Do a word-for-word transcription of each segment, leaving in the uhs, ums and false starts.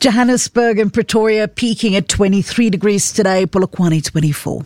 Johannesburg and Pretoria peaking at twenty-three degrees today, Polokwane twenty-four.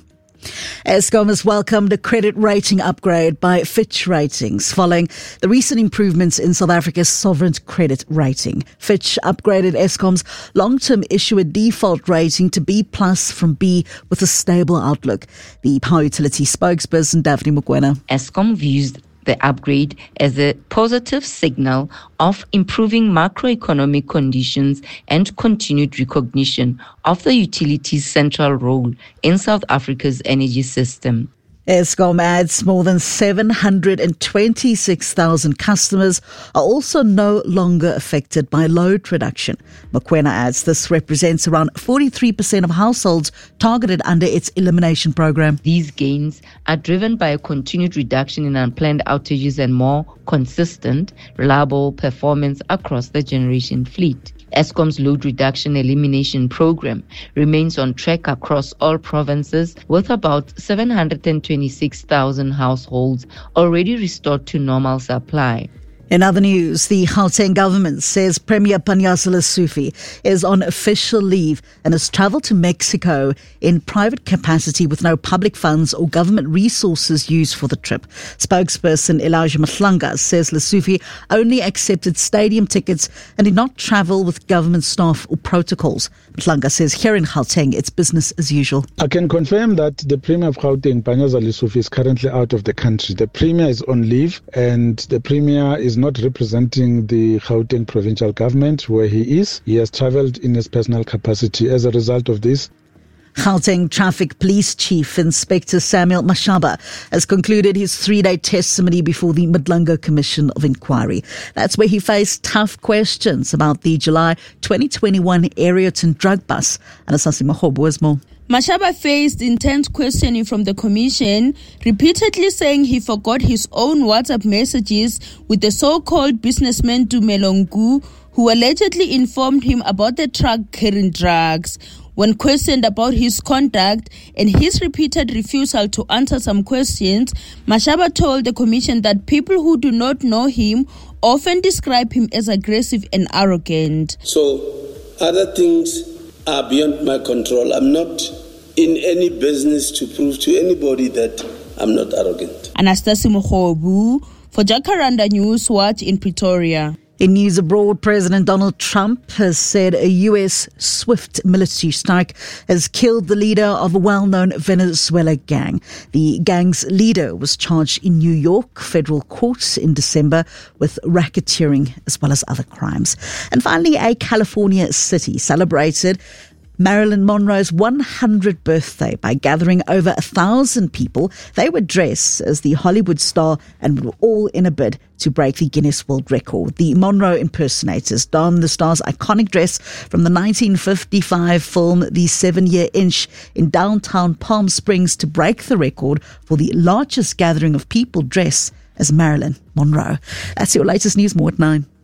Eskom has welcomed a credit rating upgrade by Fitch Ratings following the recent improvements in South Africa's sovereign credit rating. Fitch upgraded Eskom's long-term issuer default rating to B plus from B with a stable outlook. The power utility spokesperson, Daphne Mokoena. Eskom views the upgrade as a positive signal of improving macroeconomic conditions and continued recognition of the utility's central role in South Africa's energy system. Eskom adds more than seven hundred twenty-six thousand customers are also no longer affected by load reduction. Mokoena adds this represents around forty-three percent of households targeted under its elimination program. These gains are driven by a continued reduction in unplanned outages and more consistent, reliable performance across the generation fleet. Eskom's load reduction elimination program remains on track across all provinces, with about seven hundred twenty-six thousand households already restored to normal supply. In other news, the Gauteng government says Premier Panyaza Lesufi is on official leave and has travelled to Mexico in private capacity with no public funds or government resources used for the trip. Spokesperson Elijah Mahlanga says Lesufi only accepted stadium tickets and did not travel with government staff or protocols. Mahlanga says here in Gauteng, it's business as usual. I can confirm that the Premier of Gauteng, Panyaza Lesufi, is currently out of the country. The Premier is on leave and the Premier is not representing the Gauteng provincial government where he is. He has travelled in his personal capacity. As a result of this, Gauteng Traffic Police Chief Inspector Samuel Mashaba has concluded his three-day testimony before the Madlunga Commission of Inquiry. That's where he faced tough questions about the July twenty twenty-one Aeroton drug bust. Anasasi Mahobo has more. Mashaba faced intense questioning from the commission, repeatedly saying he forgot his own WhatsApp messages with the so-called businessman Tumelo Nku, who allegedly informed him about the truck carrying drugs. When questioned about his conduct and his repeated refusal to answer some questions, Mashaba told the commission that people who do not know him often describe him as aggressive and arrogant. So, other things are beyond my control. I'm not in any business to prove to anybody that I'm not arrogant. Anastasi Mohobu for Jacaranda News Watch in Pretoria. In news abroad, President Donald Trump has said a U S swift military strike has killed the leader of a well-known Venezuela gang. The gang's leader was charged in New York federal court in December with racketeering as well as other crimes. And finally, a California city celebrated Marilyn Monroe's one hundredth birthday by gathering over a thousand people. They were dressed as the Hollywood star and were all in a bid to break the Guinness World Record. The Monroe impersonators donned the star's iconic dress from the nineteen fifty-five film The Seven-Year Itch in downtown Palm Springs to break the record for the largest gathering of people dressed as Marilyn Monroe. That's your latest news, more at nine.